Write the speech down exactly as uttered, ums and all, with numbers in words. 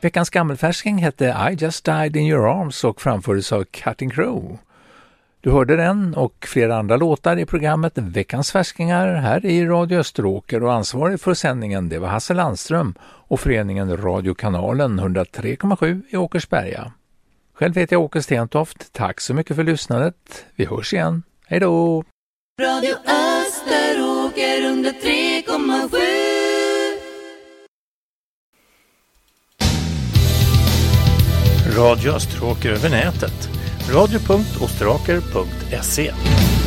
Veckans gammelfärsking hette I Just Died in Your Arms och framfördes av Cutting Crow. Du hörde den och flera andra låtar i programmet Veckans färskingar här i Radio Österåker, och ansvarig för sändningen det var Hasse Landström och föreningen Radiokanalen hundra tre komma sju i Åkersberga. Själv heter jag Åke Stentoft. Tack så mycket för lyssnandet. Vi hörs igen. Hej då! Radio Österåker hundra tre komma sju. Radio Österåker över nätet. radio punkt österåker punkt se